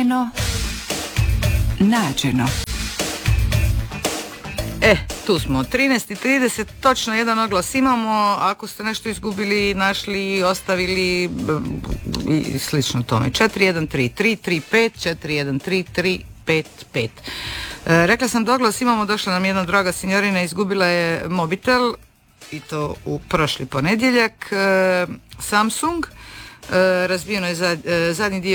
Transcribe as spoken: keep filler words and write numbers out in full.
Viđeno, nađeno. E, tu smo, trinaest i trideset, točno jedan oglas imamo, ako ste nešto izgubili, našli, ostavili i slično tome. četiri jedan tri tri tri pet, četiri jedan tri tri pet pet. E, rekla sam da oglas imamo, došla nam jedna draga sinjorina, izgubila je mobitel, i to u prošli ponedjeljak, e, Samsung, e, razbijeno je za, e, zadnji dio